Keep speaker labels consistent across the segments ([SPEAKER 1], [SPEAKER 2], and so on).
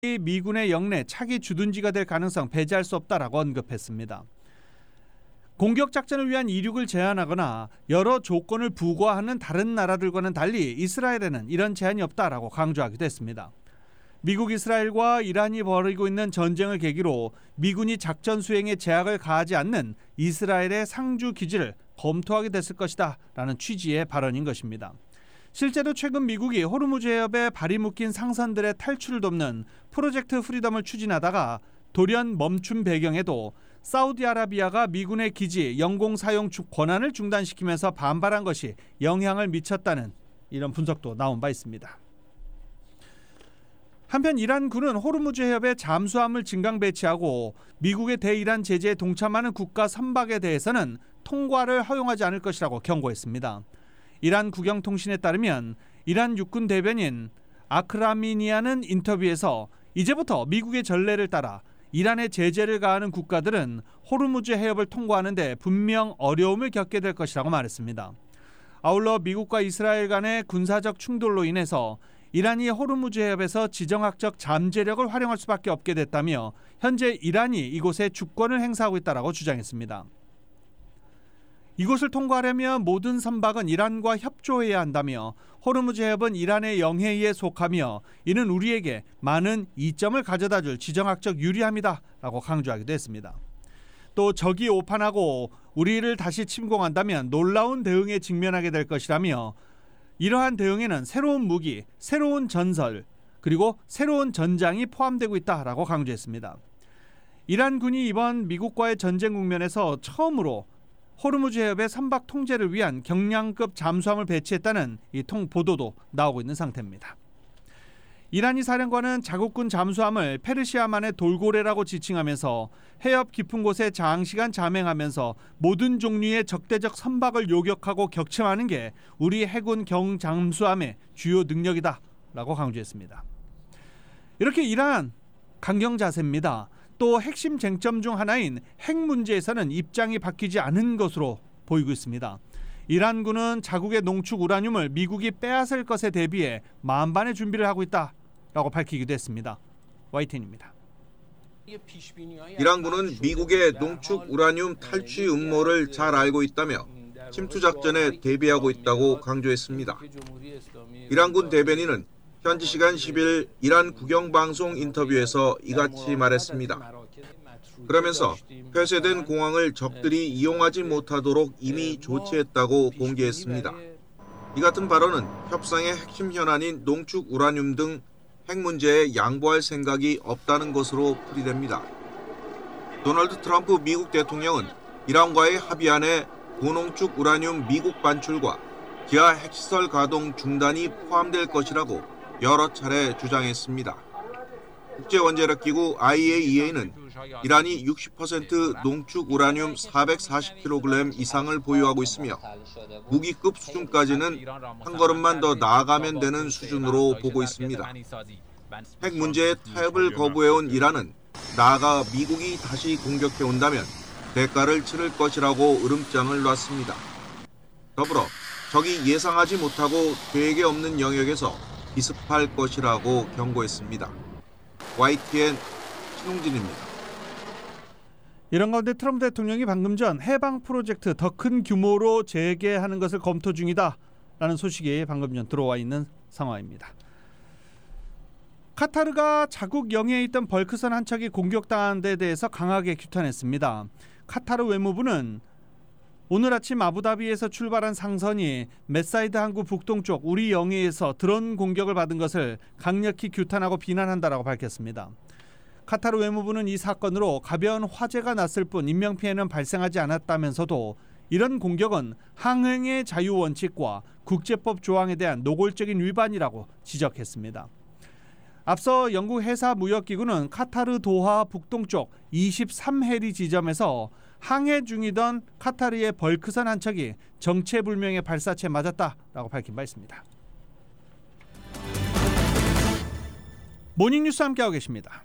[SPEAKER 1] 미군의 영내 차기 주둔지가 될 가능성 배제할 수 없다라고 언급했습니다. 공격 작전을 위한 이륙을 제한하거나 여러 조건을 부과하는 다른 나라들과는 달리 이스라엘에는 이런 제한이 없다라고 강조하기도 했습니다. 미국 이스라엘과 이란이 벌이고 있는 전쟁을 계기로 미군이 작전 수행에 제약을 가하지 않는 이스라엘의 상주 기지를 검토하게 됐을 것이다 라는 취지의 발언인 것입니다. 실제로 최근 미국이 호르무즈 해협에 발이 묶인 상선들의 탈출을 돕는 프로젝트 프리덤을 추진하다가 돌연 멈춘 배경에도 사우디아라비아가 미군의 기지 영공 사용 권한을 중단시키면서 반발한 것이 영향을 미쳤다는 이런 분석도 나온 바 있습니다. 한편 이란군은 호르무즈 해협에 잠수함을 증강 배치하고 미국의 대이란 제재에 동참하는 국가 선박에 대해서는 통과를 허용하지 않을 것이라고 경고했습니다. 이란 국영통신에 따르면 이란 육군 대변인 아크라미니아는 인터뷰에서 이제부터 미국의 전례를 따라 이란의 제재를 가하는 국가들은 호르무즈 해협을 통과하는 데 분명 어려움을 겪게 될 것이라고 말했습니다. 아울러 미국과 이스라엘 간의 군사적 충돌로 인해서 이란이 호르무즈 해협에서 지정학적 잠재력을 활용할 수밖에 없게 됐다며 현재 이란이 이곳에 주권을 행사하고 있다고 주장했습니다. 이곳을 통과하려면 모든 선박은 이란과 협조해야 한다며 호르무즈 해협은 이란의 영해에 속하며 이는 우리에게 많은 이점을 가져다줄 지정학적 유리함이다 라고 강조하기도 했습니다. 또 적이 오판하고 우리를 다시 침공한다면 놀라운 대응에 직면하게 될 것이라며 이러한 대응에는 새로운 무기, 새로운 전설, 그리고 새로운 전장이 포함되고 있다라고 강조했습니다. 이란군이 이번 미국과의 전쟁 국면에서 처음으로 호르무즈 해협의 선박 통제를 위한 경량급 잠수함을 배치했다는 이 보도도 나오고 있는 상태입니다. 이란이 사령관은 자국군 잠수함을 페르시아만의 돌고래라고 지칭하면서 해협 깊은 곳에 장시간 잠행하면서 모든 종류의 적대적 선박을 요격하고 격침하는 게 우리 해군 경잠수함의 주요 능력이다라고 강조했습니다. 이렇게 이란 강경 자세입니다. 또 핵심 쟁점 중 하나인 핵 문제에서는 입장이 바뀌지 않은 것으로 보이고 있습니다. 이란군은 자국의 농축 우라늄을 미국이 빼앗을 것에 대비해 만반의 준비를 하고 있다라고 밝히기도 했습니다. YTN입니다.
[SPEAKER 2] 이란군은 미국의 농축 우라늄 탈취 음모를 잘 알고 있다며 침투 작전에 대비하고 있다고 강조했습니다. 이란군 대변인은 현지 시간 10일 이란 국영방송 인터뷰에서 이같이 말했습니다. 그러면서 폐쇄된 공항을 적들이 이용하지 못하도록 이미 조치했다고 공개했습니다. 이 같은 발언은 협상의 핵심 현안인 농축 우라늄 등 핵 문제에 양보할 생각이 없다는 것으로 풀이됩니다. 도널드 트럼프 미국 대통령은 이란과의 합의안에 고농축 우라늄 미국 반출과 기아 핵시설 가동 중단이 포함될 것이라고 여러 차례 주장했습니다. 국제원자력기구 IAEA는 이란이 60% 농축 우라늄 440kg 이상을 보유하고 있으며 무기급 수준까지는 한 걸음만 더 나아가면 되는 수준으로 보고 있습니다. 핵 문제에 타협을 거부해온 이란은 나아가 미국이 다시 공격해온다면 대가를 치를 것이라고 으름장을 놨습니다. 더불어 적이 예상하지 못하고 계획에 없는 영역에서 기습할 것이라고 경고했습니다. YTN 신홍진입니다.
[SPEAKER 1] 이런 가운데 트럼프 대통령이 방금 전 해방 프로젝트 더 큰 규모로 재개하는 것을 검토 중이다라는 소식이 방금 전 들어와 있는 상황입니다. 카타르가 자국 영해에 있던 벌크선 한 척이 공격당한 데 대해서 강하게 규탄했습니다. 카타르 외무부는 오늘 아침 아부다비에서 출발한 상선이 메사이드 항구 북동쪽 우리 영해에서 드론 공격을 받은 것을 강력히 규탄하고 비난한다라고 밝혔습니다. 카타르 외무부는 이 사건으로 가벼운 화재가 났을 뿐 인명피해는 발생하지 않았다면서도 이런 공격은 항행의 자유 원칙과 국제법 조항에 대한 노골적인 위반이라고 지적했습니다. 앞서 영국 해사무역기구는 카타르 도하 북동쪽 23해리 지점에서 항해 중이던 카타르의 벌크선 한 척이 정체불명의 발사체에 맞았다라고 밝힌 바 있습니다. 모닝뉴스 함께하고 계십니다.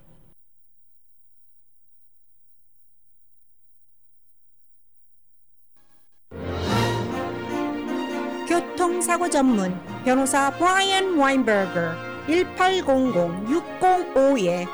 [SPEAKER 3] 교통사고 전문 변호사 브라이언 와인버거 1800-605에